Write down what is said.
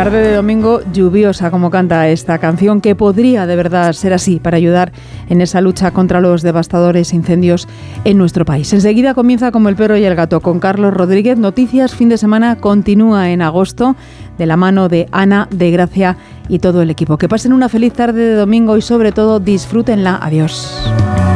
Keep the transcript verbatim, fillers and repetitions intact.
Tarde de domingo lluviosa, como canta esta canción, que podría de verdad ser así para ayudar en esa lucha contra los devastadores incendios en nuestro país. Enseguida comienza Como el perro y el gato con Carlos Rodríguez. Noticias fin de semana continúa en agosto de la mano de Ana, de Gracia y todo el equipo. Que pasen una feliz tarde de domingo y sobre todo disfrútenla. Adiós.